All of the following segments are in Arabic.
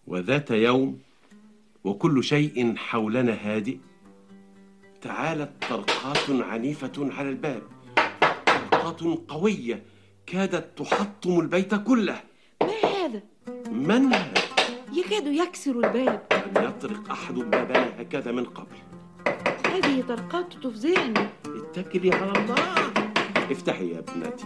وذات يوم وكل شيء حولنا هادئ، تعالت طرقات عنيفة على الباب، طرقات قوية كادت تحطم البيت كله. ما هذا؟ من هذا؟ يكاد يكسر الباب. لم يطرق أحد بابنا هكذا من قبل. هذه طرقات تفزعني. اتكلي على الله. افتحي يا ابنتي.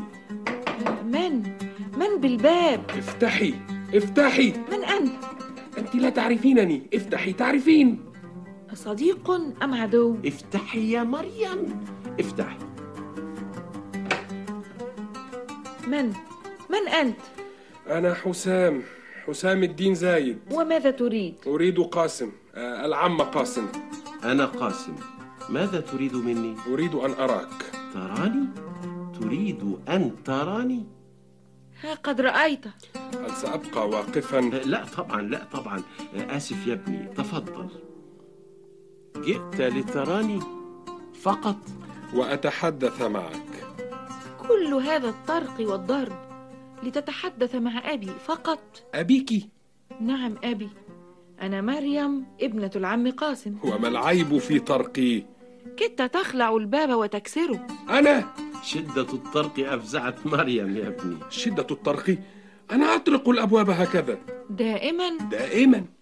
من بالباب؟ افتحي افتحي. من أنت؟ أنت لا تعرفينني، افتحي تعرفين. صديق أم عدو؟ افتحي يا مريم، افتحي. من أنت؟ أنا حسام الدين زايد. وماذا تريد؟ أريد قاسم، العم قاسم. أنا قاسم. ماذا تريد مني؟ أريد أن أراك. تراني؟ تريد أن تراني؟ ها قد رأيت. هل سأبقى واقفا؟ لا طبعا، لا طبعا. آسف يا ابني، تفضل. جئت لتراني فقط؟ وأتحدث معك. كل هذا الطرق والضرب لتتحدث مع أبي فقط؟ أبيك؟ نعم أبي، أنا مريم ابنة العم قاسم. وما العيب في طرقي؟ كدت تخلع الباب وتكسره. أنا؟ شدة الطرق أفزعت مريم يا ابني. شدة الطرق؟ أنا أطرق الأبواب هكذا دائما؟ دائما.